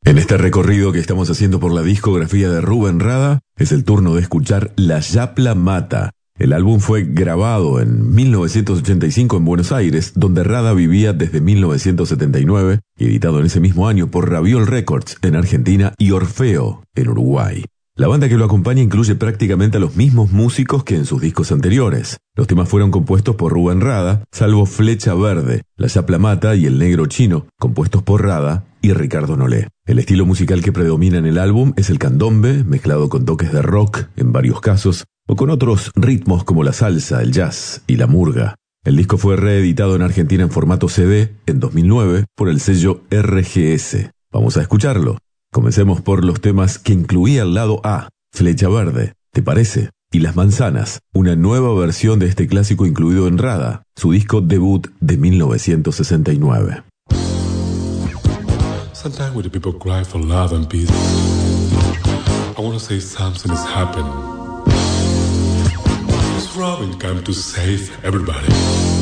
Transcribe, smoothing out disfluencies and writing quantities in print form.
En este recorrido que estamos haciendo por la discografía de Rubén Rada, es el turno de escuchar La Yapla Mata. El álbum fue grabado en 1985 en Buenos Aires, donde Rada vivía desde 1979, y editado en ese mismo año por Raviol Records en Argentina y Orfeo en Uruguay. La banda que lo acompaña incluye prácticamente a los mismos músicos que en sus discos anteriores. Los temas fueron compuestos por Rubén Rada, salvo Flecha Verde, La Yapla Mata y El Negro Chino, compuestos por Rada y Ricardo Nolé. El estilo musical que predomina en el álbum es el candombe, mezclado con toques de rock en varios casos, o con otros ritmos como la salsa, el jazz y la murga. El disco fue reeditado en Argentina en formato CD en 2009 por el sello RGS. Vamos a escucharlo. Comencemos por los temas que incluía el lado A, Flecha Verde, ¿te parece? Y Las Manzanas, una nueva versión de este clásico incluido en Rada, su disco debut de 1969. Sometimes when the people cry for love and peace, I want to say something has happened. It's Robin come to save everybody.